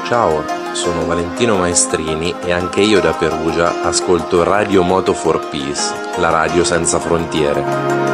Ciao, sono Valentino Maestrini e anche io da Perugia ascolto Radio Moto for Peace, la radio senza frontiere.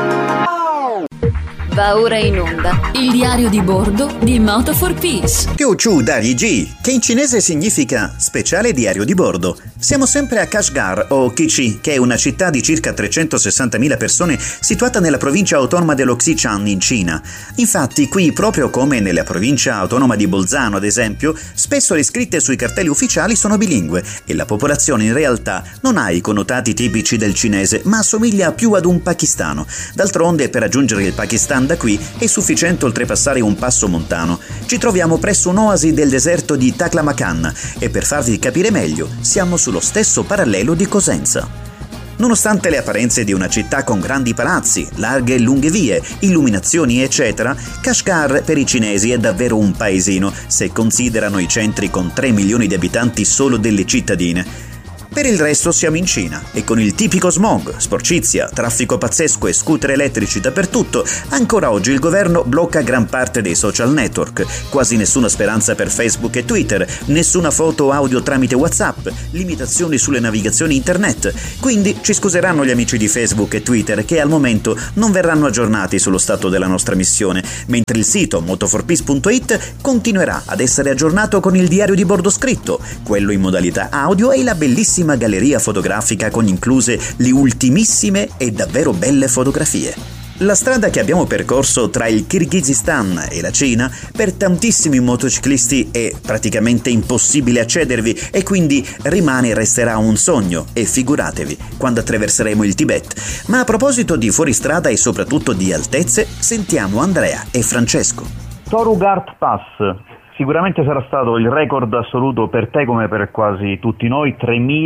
Va ora in onda il diario di bordo di Moto for Peace. Qiuqiu Dari Ji, che in cinese significa speciale diario di bordo. Siamo sempre a Kashgar o Kichi, che è una città di circa 360.000 persone situata nella provincia autonoma dello Xinjiang in Cina. Infatti, qui, proprio come nella provincia autonoma di Bolzano, ad esempio, spesso le scritte sui cartelli ufficiali sono bilingue e la popolazione in realtà non ha i connotati tipici del cinese, ma assomiglia più ad un pakistano. D'altronde, per raggiungere il Pakistan da qui è sufficiente oltrepassare un passo montano. Ci troviamo presso un'oasi del deserto di Taklamakan e per farvi capire meglio siamo sullo stesso parallelo di Cosenza. Nonostante le apparenze di una città con grandi palazzi, larghe e lunghe vie, illuminazioni eccetera, Kashgar per i cinesi è davvero un paesino se considerano i centri con 3 milioni di abitanti solo delle cittadine. Per il resto siamo in Cina e con il tipico smog, sporcizia, traffico pazzesco e scooter elettrici dappertutto, ancora oggi il governo blocca gran parte dei social network, quasi nessuna speranza per Facebook e Twitter, nessuna foto o audio tramite WhatsApp, limitazioni sulle navigazioni internet. Quindi ci scuseranno gli amici di Facebook e Twitter che al momento non verranno aggiornati sullo stato della nostra missione, mentre il sito motoforpeace.it continuerà ad essere aggiornato con il diario di bordo scritto, quello in modalità audio e la bellissima galleria fotografica con incluse le ultimissime e davvero belle fotografie. La strada che abbiamo percorso tra il Kirghizistan e la Cina per tantissimi motociclisti è praticamente impossibile accedervi e quindi rimane e resterà un sogno, e figuratevi quando attraverseremo il Tibet. Ma a proposito di fuoristrada e soprattutto di altezze, sentiamo Andrea e Francesco. Torugard Pass. Sicuramente sarà stato il record assoluto per te come per quasi tutti noi,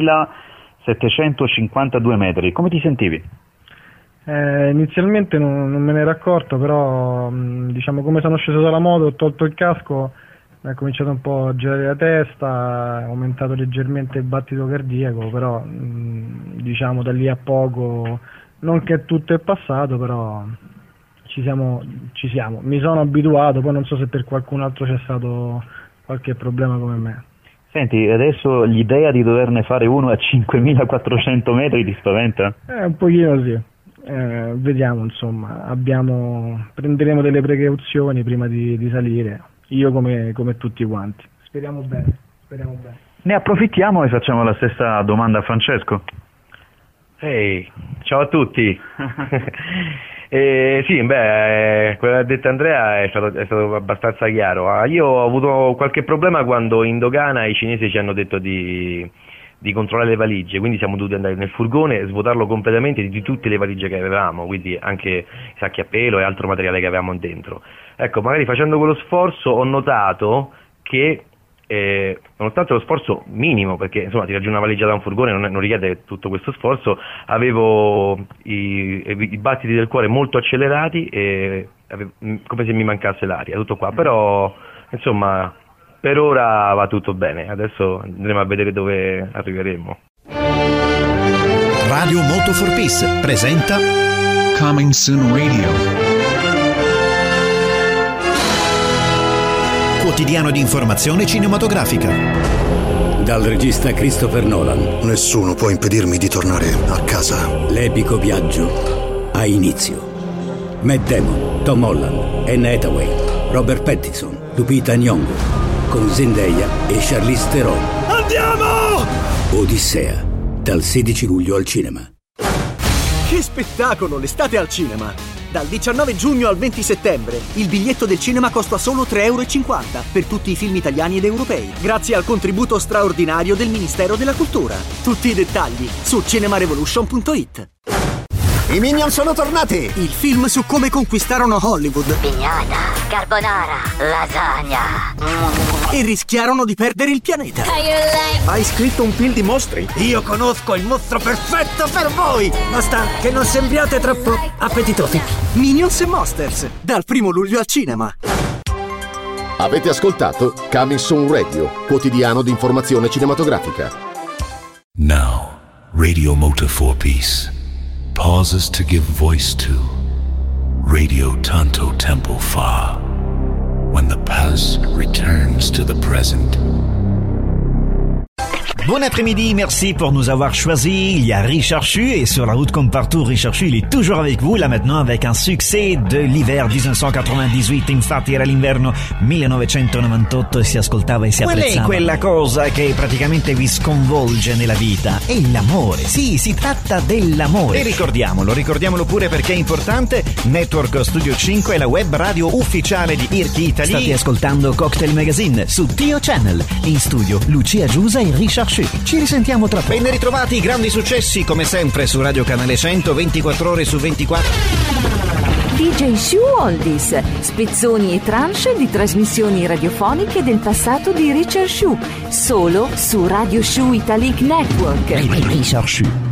3.752 metri. Come ti sentivi? Inizialmente non me ne ero accorto, però diciamo come sono sceso dalla moto, ho tolto il casco, mi è cominciato un po' a girare la testa, è aumentato leggermente il battito cardiaco, però diciamo da lì a poco, non che tutto è passato, però ci siamo, mi sono abituato, poi non so se per qualcun altro c'è stato qualche problema come me. Senti, adesso l'idea di doverne fare uno a 5.400 metri ti spaventa? Un pochino sì, vediamo insomma, prenderemo delle precauzioni prima di salire, io come tutti quanti, speriamo bene. Ne approfittiamo e facciamo la stessa domanda a Francesco. Ehi, ciao a tutti. Sì, quello che ha detto Andrea è stato abbastanza chiaro. Io ho avuto qualche problema quando in dogana i cinesi ci hanno detto di controllare le valigie, quindi siamo dovuti andare nel furgone e svuotarlo completamente di tutte le valigie che avevamo, quindi anche i sacchi a pelo e altro materiale che avevamo dentro. Ecco, magari facendo quello sforzo ho notato che nonostante lo sforzo minimo, perché insomma tirare giù una valigia da un furgone non richiede tutto questo sforzo, avevo i battiti del cuore molto accelerati e come se mi mancasse l'aria, tutto qua, però insomma per ora va tutto bene, adesso andremo a vedere dove arriveremo. Radio Moto for Peace presenta Coming Soon Radio, quotidiano di informazione cinematografica. Dal regista Christopher Nolan. Nessuno può impedirmi di tornare a casa. L'epico viaggio ha inizio. Matt Damon, Tom Holland, Anne Hathaway, Robert Pattinson, Lupita Nyong'o, con Zendaya e Charlize Theron. Andiamo! Odissea, dal 16 luglio al cinema. Che spettacolo, l'estate al cinema! Dal 19 giugno al 20 settembre il biglietto del cinema costa solo €3,50 per tutti i film italiani ed europei, grazie al contributo straordinario del Ministero della Cultura. Tutti i dettagli su cinemarevolution.it. I Minion sono tornati! Il film su come conquistarono Hollywood. Pignata, carbonara, lasagna. E rischiarono di perdere il pianeta. Hai scritto un film di mostri? Io conosco il mostro perfetto per voi! Basta che non sembriate troppo appetitosi. Minions e Monsters, dal 1 luglio al cinema. Avete ascoltato Coming Soon Radio, quotidiano di informazione cinematografica. Now, Radio Moto for Peace pauses to give voice to Radio Tanto Tempo Fa, when the past returns to the present Bon après-midi, merci pour nous avoir choisis. Il y a Richard Chu et sur la route comme partout, Richard Chu, il est toujours avec vous là maintenant avec un succès de l'hiver 1998. Infatti era l'inverno 1998 e si ascoltava e si apprezzava. Qual è quella cosa che praticamente vi sconvolge nella vita? È l'amore. Sì, si tratta dell'amore. E ricordiamolo pure perché è importante. Network Studio 5 è la web radio ufficiale di Irchi Italy. State ascoltando Cocktail Magazine su Tio Channel. In studio Lucia Giusa e Richard Chu. Ci risentiamo tra poco. Ben ritrovati, grandi successi come sempre su Radio Canale 100, 24 ore su 24. DJ Shu Oldies, spezzoni e tranche di trasmissioni radiofoniche del passato di Richard Shu, solo su Radio Shu Italic Network. Richard Shu.